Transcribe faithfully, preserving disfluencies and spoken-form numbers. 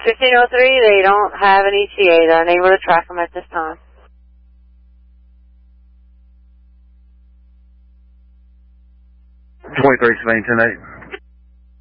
fifteen oh three, they don't have an E T A. They're unable to track them at this time. twenty-three, Savannah ten eight.